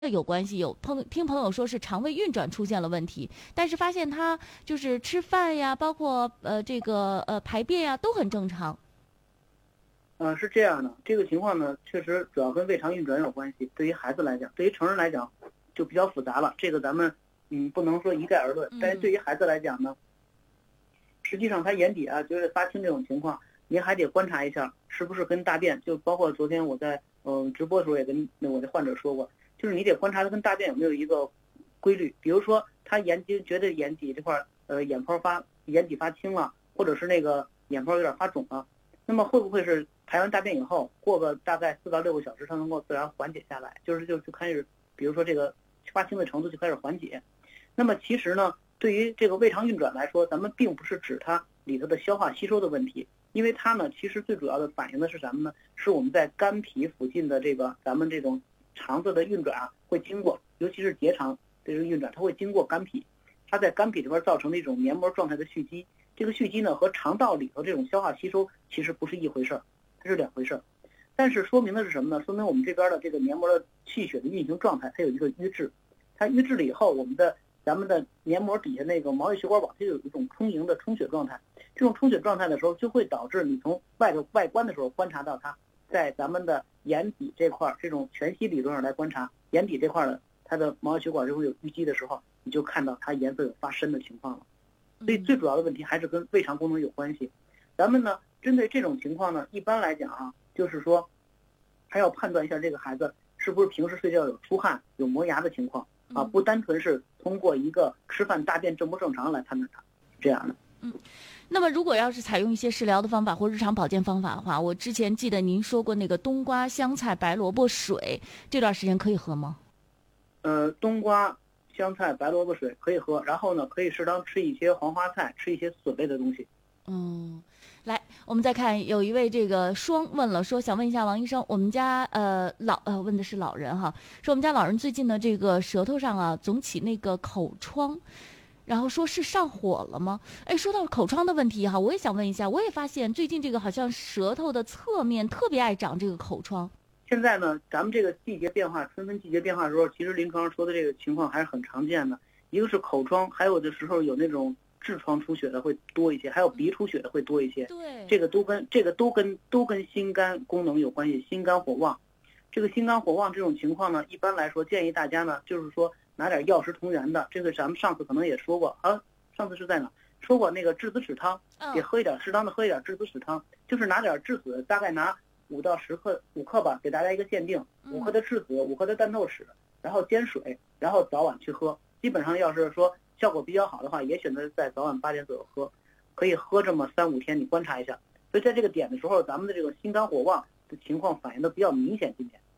有关系，听朋友说是肠胃运转出现了问题，但是发现他就是吃饭呀，包括排便呀都很正常。 是这样的，这个情况呢，确实主要跟胃肠运转有关系。对于孩子来讲，对于成人来讲就比较复杂了。这个咱们不能说一概而论。但是对于孩子来讲呢，实际上他眼底啊就是发青这种情况，您还得观察一下是不是跟大便，就包括昨天我在直播的时候也跟我的患者说过，就是你得观察他跟大便有没有一个规律。比如说他觉得眼底这块眼底发青了，或者是那个眼泡有点发肿了，那么会不会是排完大便以后，过个大概4到6个小时，它能够自然缓解下来，就开始，比如说这个发青的程度就开始缓解。那么其实呢，对于这个胃肠运转来说，咱们并不是指它里头的消化吸收的问题，因为它呢，其实最主要的反映的是什么呢？是我们在肝脾附近的咱们这种肠子的运转啊，会经过，尤其是结肠这个运转，它会经过肝脾，它在肝脾这边造成的一种黏膜状态的蓄积。这个蓄积呢，和肠道里头这种消化吸收其实不是一回事儿，它是2回事儿。但是说明的是什么呢？说明我们这边的这个黏膜的气血的运行状态，它有一个瘀滞。它瘀滞了以后，咱们的黏膜底下那个毛细血管网，它有一种充盈的充血状态。这种充血状态的时候，就会导致你从外观的时候观察到它在咱们的眼底这块，这种全息理论上来观察眼底这块的它的毛细血管就会有淤积的时候，你就看到它颜色有发深的情况了。所以最主要的问题还是跟胃肠功能有关系。咱们呢，针对这种情况呢，一般来讲啊，就是说还要判断一下这个孩子是不是平时睡觉有出汗、有磨牙的情况啊，不单纯是通过一个吃饭大便正不正常来判断它，这样的。 那么如果要是采用一些食疗的方法或日常保健方法的话，我之前记得您说过那个冬瓜、香菜、白萝卜水，这段时间可以喝吗？ 冬瓜、香菜、白萝卜水可以喝，然后呢，可以适当吃一些黄花菜，吃一些笋类的东西。 来，我们再看，有一位这个双问了，说想问一下王医生，我们家问的是老人哈，说我们家老人最近的这个舌头上啊总起那个口疮，然后说是上火了吗？哎，说到口疮的问题哈，我也想问一下，我也发现最近这个好像舌头的侧面特别爱长这个口疮。 现在呢，咱们这个季节变化，春分季节变化的时候，其实临床上说的这个情况还是很常见的。一个是口疮，还有的时候有那种痔疮出血的会多一些，还有鼻出血的会多一些。 对， 这个都跟心肝功能有关系，心肝火旺。这个心肝火旺这种情况呢，一般来说建议大家呢，就是说拿点药食同源的。这个咱们上次可能也说过啊，上次是在哪说过那个栀子豉汤，得适当的喝一点栀子豉汤，就是拿点栀子，大概拿5到10克5克吧，给大家一个限定，5克的栀子，5克的淡豆豉，然后煎水，然后早晚去喝。基本上要是说效果比较好的话，也选择在早晚8点左右喝，可以喝这么3、5天，你观察一下。所以在这个点的时候，咱们的这个心肝火旺的情况反映的比较明显今天。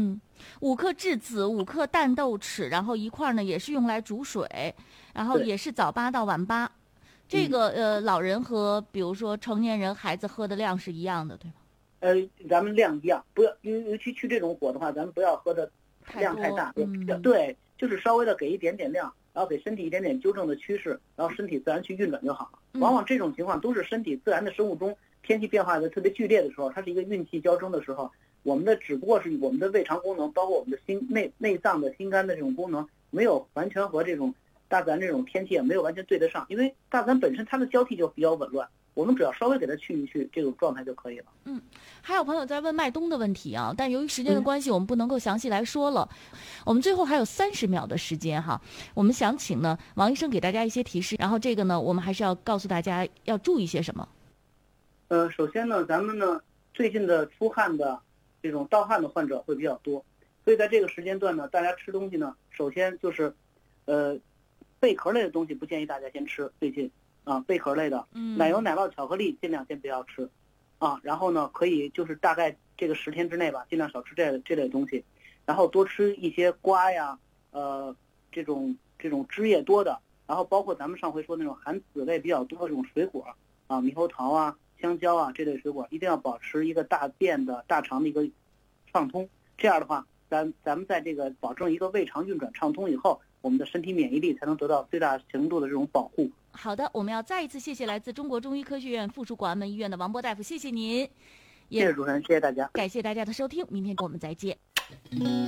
5克栀子，5克淡豆豉，然后一块呢也是用来煮水，然后也是早8到晚8。这个老人和比如说成年人孩子喝的量是一样的，对吗？ 咱们量一样，不要尤其去这种火的话，咱们不要喝的量太大，对，就是稍微的给一点点量，然后给身体一点点纠正的趋势，然后身体自然去运转就好了。往往这种情况都是身体自然的生物钟天气变化的特别剧烈的时候，它是一个运气交争的时候，只不过是我们的胃肠功能，包括我们的内脏的心肝的这种功能，没有完全和这种大自然这种天气也没有完全对得上，因为大自然本身它的交替就比较紊乱。我们只要稍微给它去一去这种状态就可以了。 还有朋友在问脉冬的问题啊，但由于时间的关系，我们不能够详细来说了。我们最后还有30秒的时间哈，我们想请呢王医生给大家一些提示，然后这个呢我们还是要告诉大家要注意些什么。 首先呢，咱们呢最近的出汗的这种盗汗的患者会比较多，所以在这个时间段呢，大家吃东西呢，首先就是贝壳类的东西不建议大家先吃，最近。贝壳类的，奶油、奶酪、巧克力尽量先不要吃，然后呢，可以就是大概这个10天之内吧，尽量少吃这类东西，然后多吃一些瓜呀，这种汁液多的，然后包括咱们上回说那种含籽类比较多的这种水果猕猴桃啊、香蕉啊这类水果，一定要保持一个大肠的一个畅通，这样的话，咱们在这个保证一个胃肠运转畅通以后，我们的身体免疫力才能得到最大程度的这种保护。 好的，我们要再一次谢谢来自中国中医科学院附属广安门医院的王波大夫，谢谢您。 谢谢主持人，谢谢大家， 感谢大家的收听，明天我们再见。